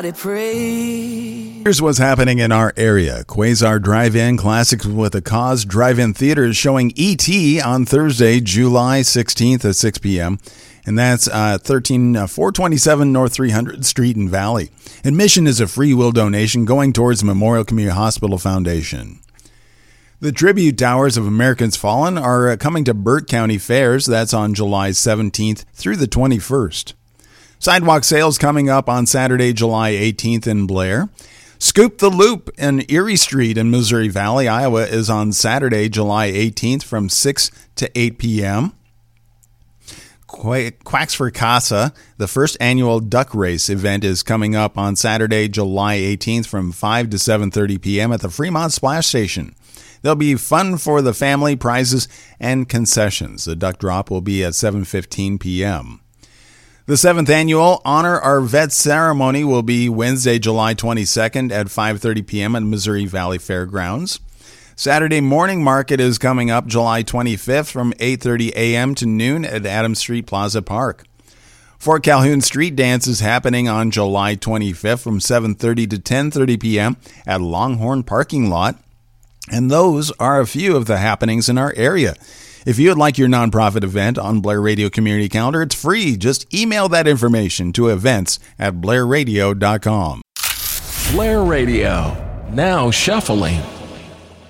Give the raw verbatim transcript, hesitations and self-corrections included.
Here's what's happening in our area. Quasar Drive-In Classics with a Cause Drive-In Theater is showing E T on Thursday, July sixteenth at six p.m. And that's uh, thirteen four twenty-seven North three hundredth Street in Valley. Admission is a free will donation going towards Memorial Community Hospital Foundation. The Tribute Towers of Americans Fallen are coming to Burt County Fairs. That's on July seventeenth through the twenty-first. Sidewalk sales coming up on Saturday, July eighteenth in Blair. Scoop the Loop in Erie Street in Missouri Valley, Iowa is on Saturday, July eighteenth from six to eight p.m. Quacks for Casa, the first annual duck race event, is coming up on Saturday, July eighteenth from five to seven thirty p.m. at the Fremont Splash Station. There'll be fun for the family, prizes, and concessions. The duck drop will be at seven fifteen p.m. The seventh annual Honor Our Vets ceremony will be Wednesday, July twenty-second at five thirty p.m. at Missouri Valley Fairgrounds. Saturday morning market is coming up July twenty-fifth from eight thirty a.m. to noon at Adams Street Plaza Park. Fort Calhoun Street Dance is happening on July twenty-fifth from seven thirty to ten thirty p.m. at Longhorn Parking Lot. And those are a few of the happenings in our area. If you would like your nonprofit event on Blair Radio Community Calendar, it's free. Just email that information to events at blair radio dot com. Blair Radio, now shuffling.